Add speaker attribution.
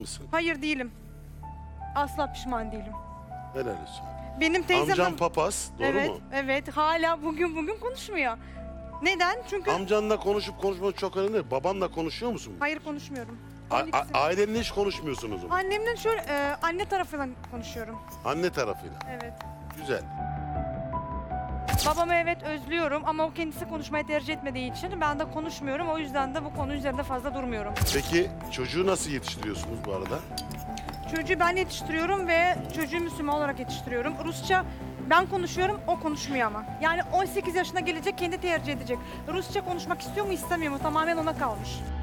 Speaker 1: mısın?
Speaker 2: Hayır değilim. Asla pişman değilim.
Speaker 1: Helal olsun.
Speaker 2: Benim teyzem...
Speaker 1: Amcan papaz, doğru
Speaker 2: evet,
Speaker 1: mu?
Speaker 2: evet. Hala bugün konuşmuyor. Neden? Çünkü...
Speaker 1: Amcanla konuşup konuşmak çok önemli. Babanla konuşuyor musun?
Speaker 2: Hayır konuşmuyorum.
Speaker 1: Ailenle hiç konuşmuyorsunuz mu?
Speaker 2: Annemle şöyle anne tarafıyla konuşuyorum.
Speaker 1: Anne tarafıyla.
Speaker 2: Evet.
Speaker 1: Güzel.
Speaker 2: Babamı evet özlüyorum ama o kendisi konuşmayı tercih etmediği için ben de konuşmuyorum. O yüzden de bu konu üzerinde fazla durmuyorum.
Speaker 1: Peki çocuğu nasıl yetiştiriyorsunuz bu arada?
Speaker 2: Çocuğu ben yetiştiriyorum ve çocuğu Müslüman olarak yetiştiriyorum. Rusça ben konuşuyorum, o konuşmuyor ama. Yani 18 yaşına gelecek, kendi tercih edecek. Rusça konuşmak istiyor mu, istemiyor mu? Tamamen ona kalmış.